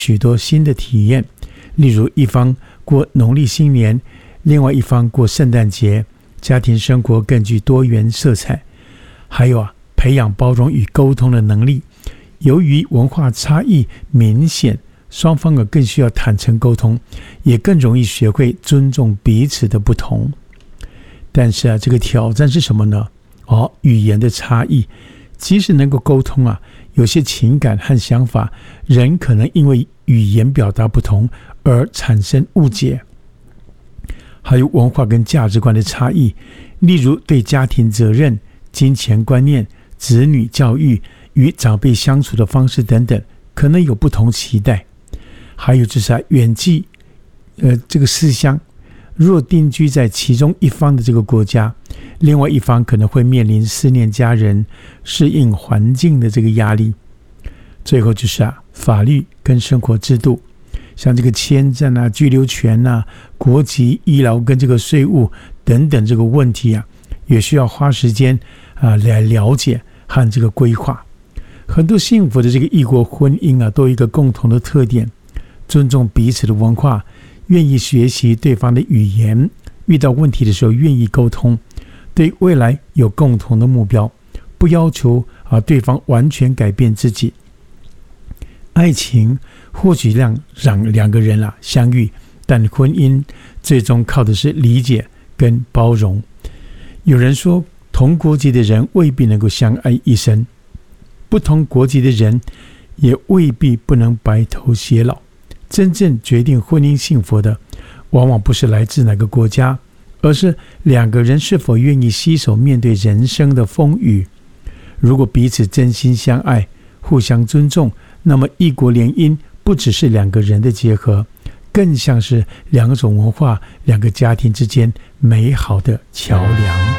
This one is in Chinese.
许多新的体验，例如一方过农历新年，另外一方过圣诞节，家庭生活更具多元色彩。还有培养包容与沟通的能力。由于文化差异明显，双方更需要坦诚沟通，也更容易学会尊重彼此的不同。但是这个挑战是什么呢？语言的差异。即使能够沟通有些情感和想法，人可能因为语言表达不同而产生误解。还有文化跟价值观的差异，例如对家庭责任、金钱观念、子女教育、与长辈相处的方式等等，可能有不同期待。还有就是远寄这个思乡，若定居在其中一方的这个国家，另外一方可能会面临思念家人、适应环境的这个压力。最后就是法律跟生活制度，像这个签证居留权国籍、医疗跟这个税务等等这个问题也需要花时间来了解和这个规划。很多幸福的这个异国婚姻都有一个共同的特点，尊重彼此的文化，愿意学习对方的语言，遇到问题的时候愿意沟通，对未来有共同的目标，不要求对方完全改变自己。爱情或许让两个人相遇，但婚姻最终靠的是理解跟包容。有人说，同国籍的人未必能够相爱一生，不同国籍的人也未必不能白头偕老。真正决定婚姻幸福的，往往不是来自哪个国家，而是两个人是否愿意携手面对人生的风雨。如果彼此真心相爱，互相尊重，那么异国联姻不只是两个人的结合，更像是两种文化、两个家庭之间美好的桥梁。